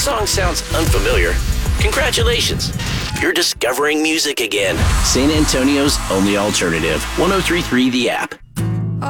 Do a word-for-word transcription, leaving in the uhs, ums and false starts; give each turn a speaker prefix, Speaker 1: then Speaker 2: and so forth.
Speaker 1: song sounds unfamiliar, congratulations. You're discovering music again. San Antonio's only alternative. one oh three point three The App.